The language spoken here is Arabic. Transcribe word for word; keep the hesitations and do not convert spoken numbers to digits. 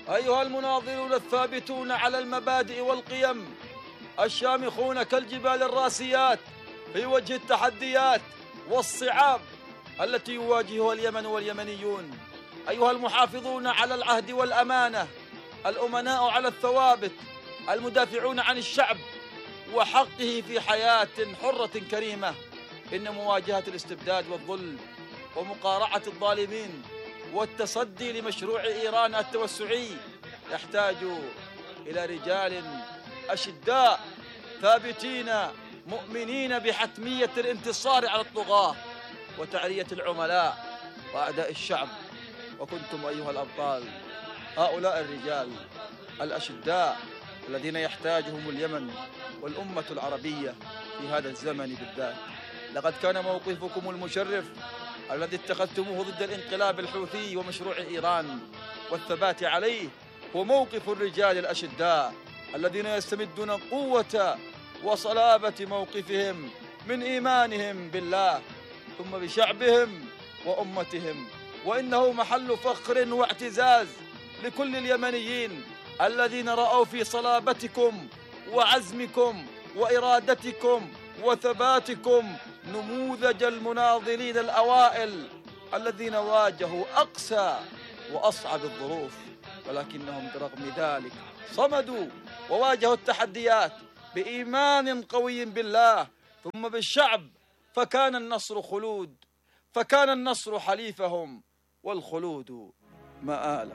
أيها المناضلون الثابتون على المبادئ والقيم، الشامخون كالجبال الراسيات في وجه التحديات والصعاب التي يواجهها اليمن واليمنيون، أيها المحافظون على العهد والأمانة، الأمناء على الثوابت، المدافعون عن الشعب وحقه في حياة حرة كريمة، إن مواجهة الاستبداد والظلم ومقارعة الظالمين والتصدي لمشروع إيران التوسعي يحتاج إلى رجال أشداء ثابتين مؤمنين بحتمية الانتصار على الطغاة وتعرية العملاء وأعداء الشعب. وكنتم أيها الأبطال هؤلاء الرجال الأشداء الذين يحتاجهم اليمن والأمة العربية في هذا الزمن بالذات. لقد كان موقفكم المشرف الذي اتخذتموه ضد الانقلاب الحوثي ومشروع إيران والثبات عليه هو موقف الرجال الأشداء الذين يستمدون قوة وصلابة موقفهم من إيمانهم بالله ثم بشعبهم وأمتهم، وإنه محل فخر واعتزاز لكل اليمنيين الذين رأوا في صلابتكم وعزمكم وإرادتكم وثباتكم نموذج المناضلين الأوائل الذين واجهوا أقسى وأصعب الظروف، ولكنهم برغم ذلك صمدوا وواجهوا التحديات بإيمان قوي بالله ثم بالشعب، فكان النصر خلود، فكان النصر حليفهم والخلود مآلهم.